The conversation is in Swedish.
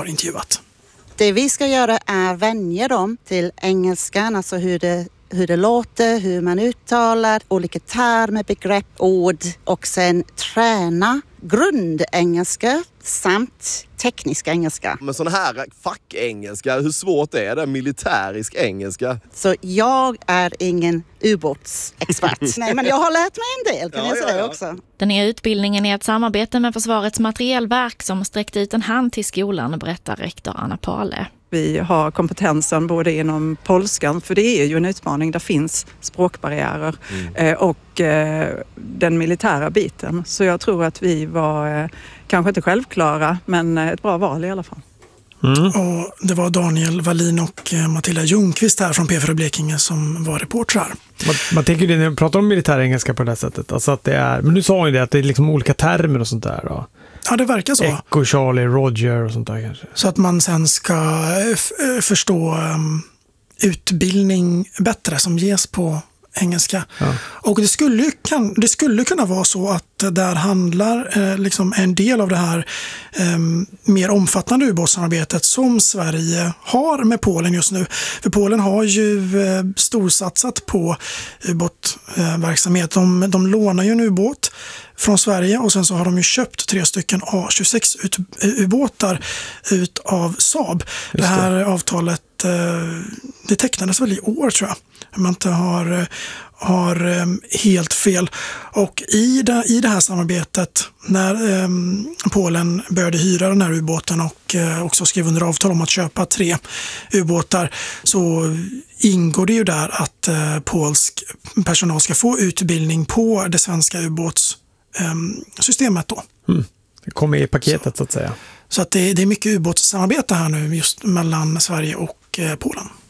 har intervjuat. Det vi ska göra är vänja dem till engelskan, alltså hur det låter, hur man uttalar olika termer, begrepp, ord och sen träna grundengelska samt teknisk engelska. Men sån här fackengelska, hur svårt är det? Militärisk engelska? Så jag är ingen ubåtsexpert. Nej, men jag har lärt mig en del, kan jag säga också. Den nya utbildningen är ett samarbete med Försvarets materielverk som sträckt ut en hand till skolan, berättar rektor Anna Pale. Vi har kompetensen både inom polskan, för det är ju en utmaning, där finns språkbarriärer, och den militära biten. Så jag tror att vi var kanske inte självklara, men ett bra val i alla fall. Och det var Daniel Wallin och Matilda Ljungqvist här från P4 Blekinge som var reportrar. Man tänker ju när man pratar om militär engelska på det här sättet, alltså att det är, men nu sa ju det att det är liksom olika termer och sånt där då. Ja, det verkar så. Echo, Charlie, Roger och sånt där kanske. Så att man sen ska förstå utbildning bättre som ges på engelska. Ja. Och det skulle kunna vara så att där handlar liksom en del av det här mer omfattande ubåtssamarbetet som Sverige har med Polen just nu. För Polen har ju storsatsat på ubåtverksamhet. De lånar ju en ubåt från Sverige och sen så har de ju köpt 3 stycken A26 ubåtar ut av Saab. Det här avtalet det tecknades väl i år, tror jag. Om man inte har helt fel. Och i det här samarbetet, när Polen började hyra den här ubåten och också skrev under avtal om att köpa 3 ubåtar, så ingår det ju där att polsk personal ska få utbildning på det svenska ubåtssystemet då. Det kommer i paketet så att säga. Så att det är mycket ubåtssamarbete här nu just mellan Sverige och Polen.